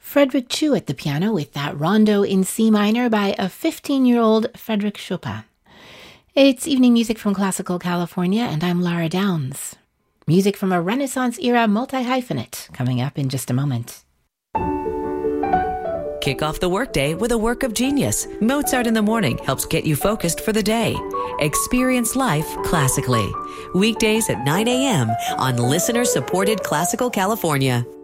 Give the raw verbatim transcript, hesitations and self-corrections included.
Frédéric Chou at the piano with that rondo in C minor by a fifteen-year-old Frédéric Chopin. It's evening music from Classical California, and I'm Lara Downs. Music from a Renaissance-era multi-hyphenate coming up in just a moment. Kick off the workday with a work of genius. Mozart in the Morning helps get you focused for the day. Experience life classically. Weekdays at nine a.m. on listener-supported Classical California.